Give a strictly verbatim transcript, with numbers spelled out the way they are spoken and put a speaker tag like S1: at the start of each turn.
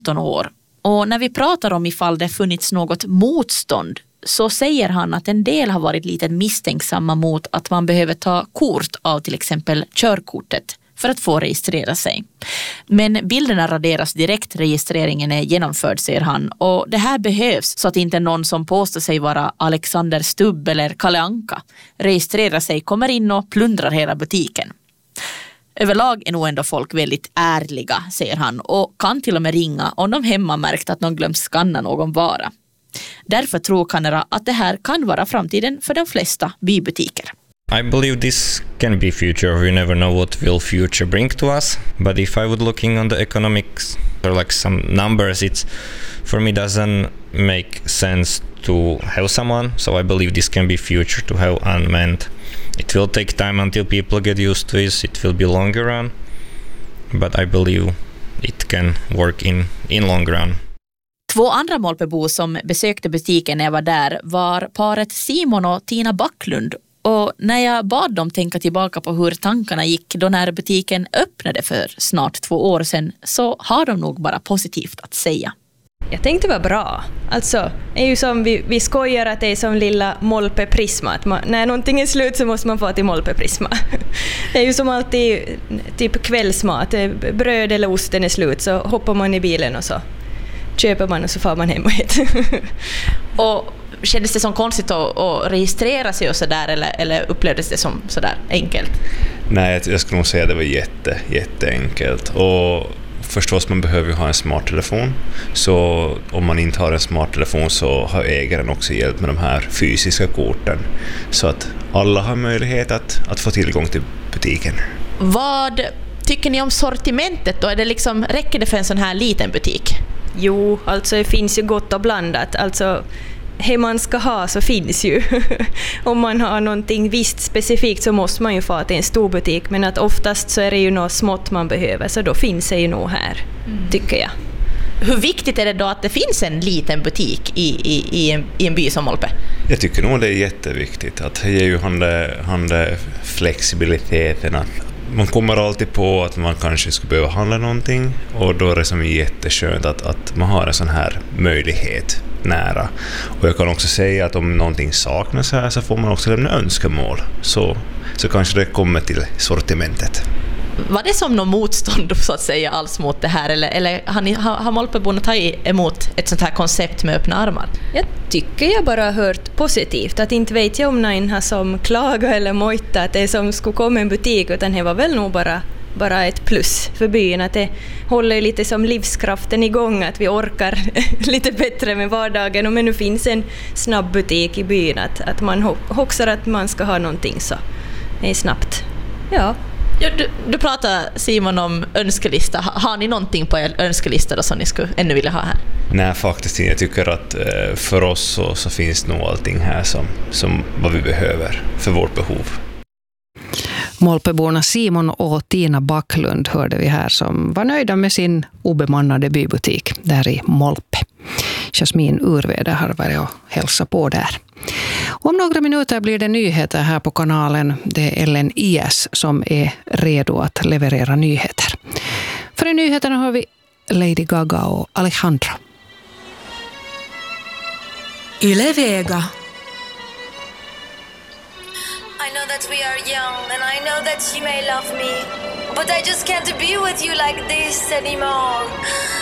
S1: nitton år. Och när vi pratar om ifall det funnits något motstånd så säger han att en del har varit lite misstänksamma mot att man behöver ta kort av till exempel körkortet för att få registrera sig. Men bilderna raderas direkt registreringen är genomförd, säger han. Och det här behövs så att inte någon som påstår sig vara Alexander Stubb eller Kalle Anka registrerar sig, kommer in och plundrar hela butiken. Överlag är nog ändå folk väldigt ärliga, säger han, och kan till och med ringa om de hemma märkt att någon glömt skanna någon vara. Därför tror Kanera att det här kan vara framtiden för de flesta bybutiker.
S2: I believe this can be future. We never know what will future bring to us. But if I would looking on the economics or like some numbers, it's for me doesn't make sense to have someone. So I believe this can be future to have unmanned. It will take time until people get used to this. It will be longer run. But I believe it can work in, in long run.
S1: Två andra Molpebor som besökte butiken när jag var där var paret Simon och Tina Backlund. Och när jag bad dem tänka tillbaka på hur tankarna gick då när butiken öppnade för snart två år sedan, så har de nog bara positivt att säga.
S3: Jag tänkte det var bra. Alltså, är ju som vi, vi skojar att det är som lilla Molpe Prisma. Att man, när någonting är slut så måste man få till Molpe Prisma. Det är ju som alltid typ kvällsmat. Bröd eller osten är slut så hoppar man i bilen och så köper man och så får man hem och äter.
S1: Och kändes det som konstigt att, att registrera sig och sådär, eller, eller upplevdes det som sådär enkelt?
S4: Nej, jag skulle nog säga att det var jätte, jätteenkelt. Och förstås, man behöver ju ha en smarttelefon. Så om man inte har en smarttelefon så har ägaren också hjälp med de här fysiska korten. Så att alla har möjlighet att, att få tillgång till butiken.
S1: Vad tycker ni om sortimentet då? Är det liksom, räcker det för en sån här liten butik?
S3: Jo, alltså det finns ju gott och blandat. Alltså det man ska ha så finns ju. Om man har någonting visst specifikt så måste man ju få till en stor butik. Men att oftast så är det ju något smått man behöver. Så då finns det ju nog här, mm. tycker jag.
S1: Hur viktigt är det då att det finns en liten butik i, i, i, en, i en by som Molpe?
S4: Jag tycker nog det är jätteviktigt. Att ge ju han det, han det flexibiliteten att man kommer alltid på att man kanske skulle behöva handla någonting, och då är det som jätteskönt att, att man har en sån här möjlighet nära. Och jag kan också säga att om någonting saknas här så får man också lämna önskemål, så, så kanske det kommer till sortimentet.
S1: Var det som någon motstånd så att säga alls mot det här, eller, eller har, ni, har, har Molpeborna tagit emot ett sånt här koncept med öppna armar?
S3: Jag tycker jag bara har hört positivt, att inte vet jag om någon har som klagar eller mojta att det som skulle komma en butik, utan det var väl nog bara, bara ett plus för byn, att det håller lite som livskraften igång, att vi orkar lite bättre med vardagen. Och men nu finns en snabb butik i byn, att, att man hoxar att man ska ha någonting så det är snabbt. Ja.
S1: Ja, du, du pratar, Simon, om önskelista. Har, har ni någonting på er önskelista då som ni skulle ännu vilja ha här?
S4: Nej, faktiskt inte. Jag tycker att eh, för oss så, så finns nog allting här som, som vad vi behöver för vårt behov.
S5: Molpeborna Simon och Tina Backlund hörde vi här, som var nöjda med sin obemannade bybutik där i Molpe. Jasmin Urvede har varit och hälsat på där. Om några minuter blir det nyheter här på kanalen. Det är Ellen Ias som är redo att leverera nyheter. För i nyheterna har vi Lady Gaga och Alejandro.
S6: Yle Vega.
S7: I know that we are young and I know that you may love me, but I just can't be with you like this anymore.